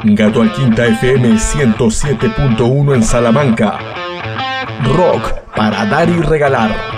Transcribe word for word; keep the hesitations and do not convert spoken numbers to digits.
Gato al Quinta F M ciento siete punto uno en Salamanca. Rock para dar y regalar.